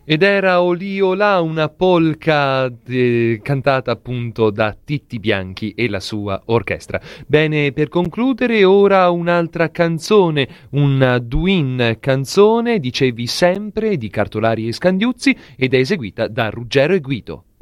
Ed era Olì Olà, una polka cantata appunto da Titti Bianchi e la sua orchestra. Bene, per concludere ora un'altra canzone, una Duin canzone, dicevi sempre, di Cartolari e Scandiuzzi, ed è eseguita da Ruggero e Guido.